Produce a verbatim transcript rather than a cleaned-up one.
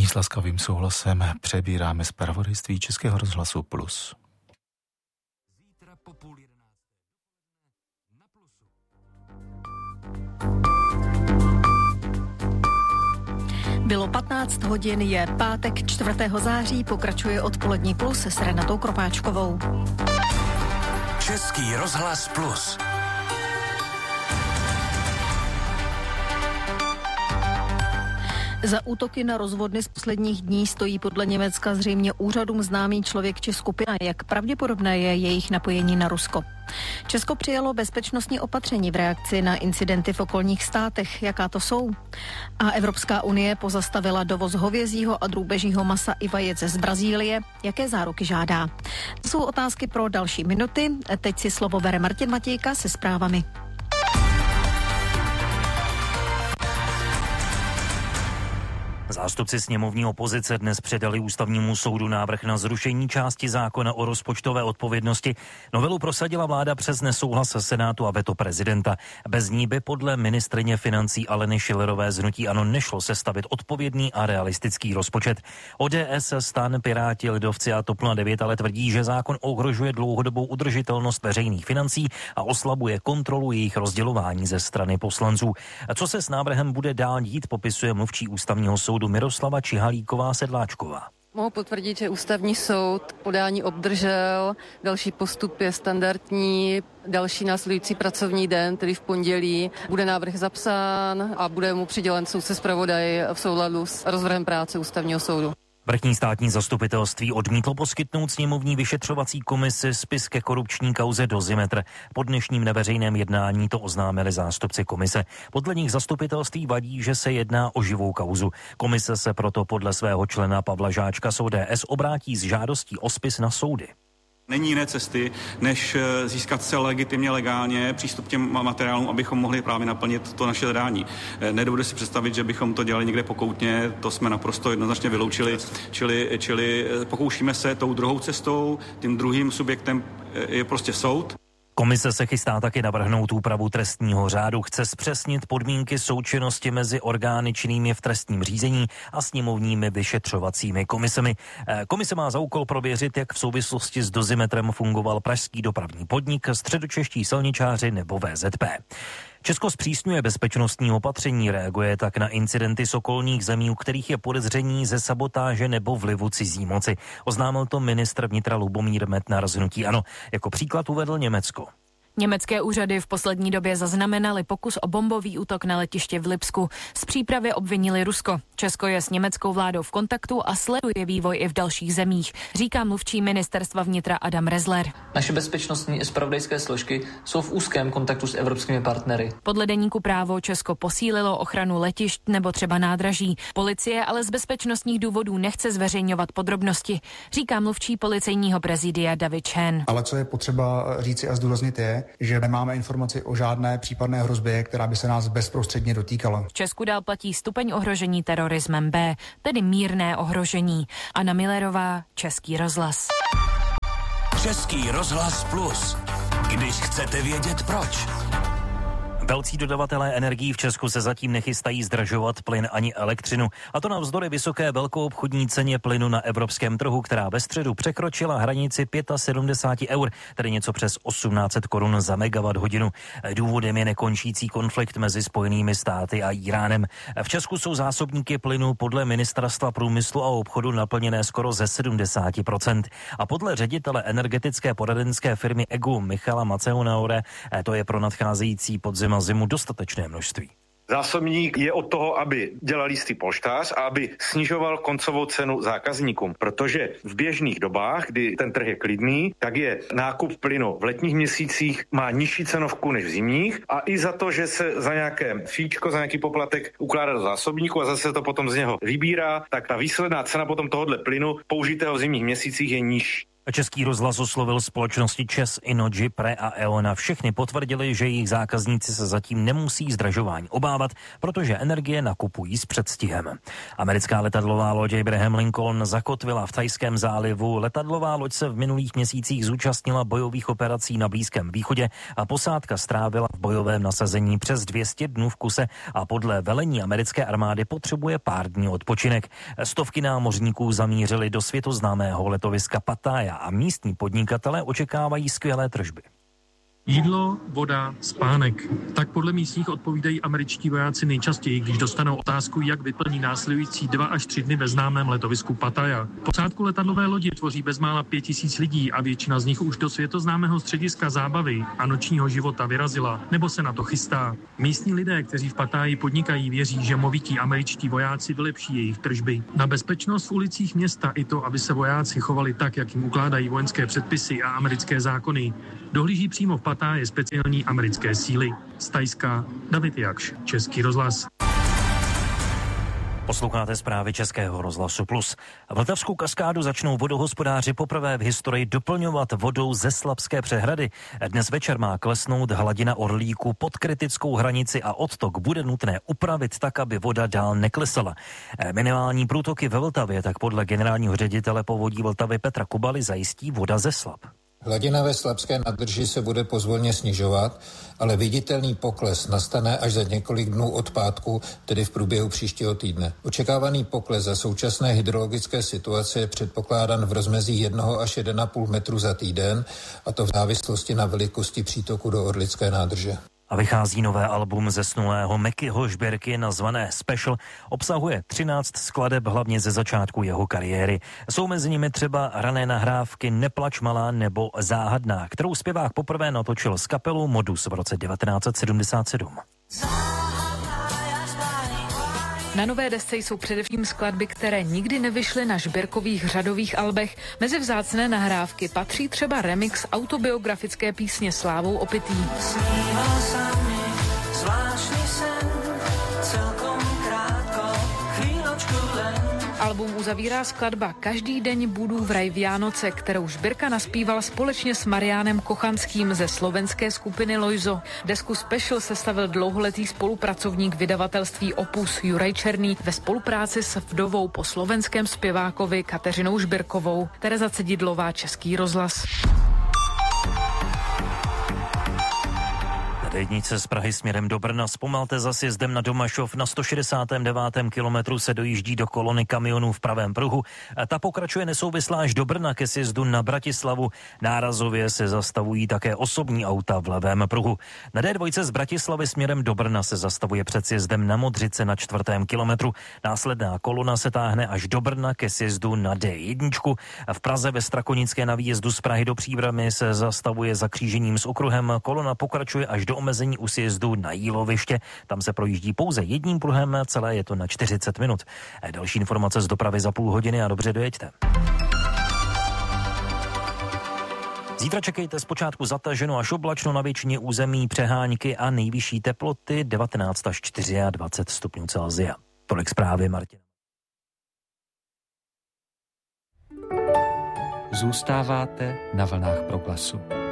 nyní s laskavým souhlasem přebíráme zpravodajství Českého rozhlasu Plus. Zítra po půl jedenácté na Plusu. Bylo patnáct hodin, je pátek čtvrtého září, pokračuje odpolední Plus s Renatou Kropáčkovou. Český rozhlas Plus. Za útoky na rozvodny z posledních dní stojí podle Německa zřejmě úřadům známý člověk či skupina. Jak pravděpodobné je jejich napojení na Rusko? Česko přijalo bezpečnostní opatření v reakci na incidenty v okolních státech. Jaká to jsou? A Evropská unie pozastavila dovoz hovězího a drůbežího masa i vajec z Brazílie. Jaké záruky žádá? To jsou otázky pro další minuty. Teď si slovo bere Martin Matějka se zprávami. Zástupci sněmovní opozice dnes předali ústavnímu soudu návrh na zrušení části zákona o rozpočtové odpovědnosti. Novelu prosadila vláda přes nesouhlas Senátu a veto prezidenta. Bez ní by podle ministryně financí Aleny Schillerové z hnutí ANO nešlo sestavit odpovědný a realistický rozpočet. O D S, STAN, Piráti, Lidovci a TOP nula devět ale tvrdí, že zákon ohrožuje dlouhodobou udržitelnost veřejných financí a oslabuje kontrolu jejich rozdělování ze strany poslanců. Co se s návrhem bude dál dít, popisuje mluvčí ústavního soudu Miroslava Čihalíková-Sedláčková. Mohu potvrdit, že ústavní soud podání obdržel, další postup je standardní, další následující pracovní den, tedy v pondělí, bude návrh zapsán a bude mu přidělen soudce zpravodaj v souladu s rozvrhem práce ústavního soudu. Vrchní státní zastupitelství odmítlo poskytnout sněmovní vyšetřovací komisi spis ke korupční kauze Dozimetr. Po dnešním neveřejném jednání to oznámili zástupci komise. Podle nich zastupitelství vadí, že se jedná o živou kauzu. Komise se proto podle svého člena Pavla Žáčka z O D S obrátí s žádostí o spis na soudy. Není jiné cesty, než získat se legitimně, legálně přístup k těm materiálům, abychom mohli právě naplnit to naše zadání. Nedovedu si představit, že bychom to dělali někde pokoutně, to jsme naprosto jednoznačně vyloučili, čili, čili pokoušíme se tou druhou cestou, tím druhým subjektem je prostě soud. Komise se chystá taky navrhnout úpravu trestního řádu. Chce zpřesnit podmínky součinnosti mezi orgány činnými v trestním řízení a sněmovními vyšetřovacími komisemi. Komise má za úkol prověřit, jak v souvislosti s Dozimetrem fungoval pražský dopravní podnik, středočeští silničáři nebo V Z P. Česko zpřísňuje bezpečnostní opatření, reaguje tak na incidenty z okolních zemí, u kterých je podezření ze sabotáže nebo vlivu cizí moci. Oznámil to ministr vnitra Lubomír Metnar z hnutí ANO. Jako příklad uvedl Německo. Německé úřady v poslední době zaznamenaly pokus o bombový útok na letiště v Lipsku. Z přípravy obvinili Rusko. Česko je s německou vládou v kontaktu a sleduje vývoj i v dalších zemích, říká mluvčí ministerstva vnitra Adam Rezler. Naše bezpečnostní i zpravodajské složky jsou v úzkém kontaktu s evropskými partnery. Podle deníku Právo Česko posílilo ochranu letišť nebo třeba nádraží. Policie ale z bezpečnostních důvodů nechce zveřejňovat podrobnosti, říká mluvčí policejního prezidia David Chen. Ale co je potřeba říci a zdůraznit je, že nemáme informaci o žádné případné hrozbě, která by se nás bezprostředně dotýkala. V Česku dál platí stupeň ohrožení terorismem B, tedy mírné ohrožení. Anna Millerová, Český rozhlas. Český rozhlas Plus. Když chcete vědět proč. Velcí dodavatelé energií v Česku se zatím nechystají zdražovat plyn ani elektřinu. A to navzdory vysoké velkoobchodní ceně plynu na evropském trhu, která ve středu překročila hranici sedmdesát pět eur, tedy něco přes osmnáct set korun za megawatt hodinu. Důvodem je nekončící konflikt mezi Spojenými státy a Íránem. V Česku jsou zásobníky plynu podle Ministerstva průmyslu a obchodu naplněné skoro ze sedmdesát procent. A podle ředitele energetické poradenské firmy E G U Michala Macehonaure, to je pro nadcházející podzim a zimu dostatečné množství. Zásobník je od toho, aby dělal jistý polštář a aby snižoval koncovou cenu zákazníkům, protože v běžných dobách, kdy ten trh je klidný, tak je nákup plynu v letních měsících má nižší cenovku než v zimních a i za to, že se za nějaké fíčko, za nějaký poplatek ukládá do zásobníku a zase to potom z něho vybírá, tak ta výsledná cena potom tohohle plynu použitého v zimních měsících je nižší. Český rozhlas oslovil společnosti ČEZ, Innogy, Pre a E.ON. Všechny potvrdili, že jejich zákazníci se zatím nemusí zdražování obávat, protože energie nakupují s předstihem. Americká letadlová loď Abraham Lincoln zakotvila v Thajském zálivu. Letadlová loď se v minulých měsících zúčastnila bojových operací na Blízkém východě a posádka strávila v bojovém nasazení přes dvě stě dnů v kuse a podle velení americké armády potřebuje pár dní odpočinek. Stovky námořníků zamířili do světoznámého letoviska Pattaya a místní podnikatelé očekávají skvělé tržby. Jídlo, voda, spánek. Tak podle místních odpovídají američtí vojáci nejčastěji, když dostanou otázku, jak vyplní následující dva až tři dny ve známém letovisku Pattaya. Posádku letadlové lodi tvoří bezmála pět tisíc lidí a většina z nich už do světoznámého střediska zábavy a nočního života vyrazila nebo se na to chystá. Místní lidé, kteří v Pattayi podnikají, věří, že movití američtí vojáci vylepší jejich tržby. Na bezpečnost v ulicích města i to, aby se vojáci chovali tak, jak jim ukládají vojenské předpisy a americké zákony, dohlíží přímo v Pattayi speciální americké síly. Z Thajska David Jakš, Český rozhlas. Posloucháte zprávy Českého rozhlasu Plus. Vltavskou kaskádu začnou vodohospodáři poprvé v historii doplňovat vodou ze Slapské přehrady. Dnes večer má klesnout hladina Orlíku pod kritickou hranici a odtok bude nutné upravit tak, aby voda dál neklesala. Minimální průtoky ve Vltavě tak podle generálního ředitele povodí Vltavy Petra Kubaly zajistí voda ze Slap. Hladina ve Slapské nádrži se bude pozvolně snižovat, ale viditelný pokles nastane až za několik dnů od pátku, tedy v průběhu příštího týdne. Očekávaný pokles za současné hydrologické situace je předpokládán v rozmezí jednoho až jeden a půl metru za týden, a to v závislosti na velikosti přítoku do Orlické nádrže. A vychází nové album zesnulého Mekyho Žbírky nazvané Special. Obsahuje třináct skladeb hlavně ze začátku jeho kariéry. Jsou mezi nimi třeba rané nahrávky Neplač malá nebo Záhadná, kterou zpěvák poprvé natočil s kapelou Modus v roce devatenáct set sedmdesát sedm. Na nové desce jsou především skladby, které nikdy nevyšly na Žbírkových řadových albech. Mezi vzácné nahrávky patří třeba remix autobiografické písně Slávou opitý. Album uzavírá skladba Každý deň budu v raj Vianoce, kterou Žbírka naspíval společně s Mariánem Kochanským ze slovenské skupiny Lojzo. Desku Special sestavil dlouholetý spolupracovník vydavatelství Opus Juraj Černý ve spolupráci s vdovou po slovenském zpěvákovi Kateřinou Žbírkovou. Tereza Cedidlová, Český rozhlas. Jednice z Prahy směrem do Brna. Zpomalte za sjezdem na Domašov. Na sto šedesátém devátém kilometru se dojíždí do kolony kamionů v pravém pruhu. Ta pokračuje nesouvislá až do Brna ke sjezdu na Bratislavu. Nárazově se zastavují také osobní auta v levém pruhu. Na D dva z Bratislavy směrem do Brna se zastavuje před sjezdem na Modřice na čtvrtém kilometru. Následná kolona se táhne až do Brna ke sjezdu na D jedna. V Praze ve Strakonické na výjezdu z Prahy do Příbramy se zastavuje za křížením s okruhem. Kolona pokračuje až do omezení u sjezdu na Jíloviště. Tam se projíždí pouze jedním pruhem, celé je to na čtyřicet minut. Další informace z dopravy za půl hodiny a dobře dojeďte. Zítra čekejte zpočátku zataženo až oblačno, na většině území přehánky a nejvyšší teploty devatenáct až dvacet čtyři stupňů Celsia. Tolik zprávy, Martin. Zůstáváte na vlnách Proglasu.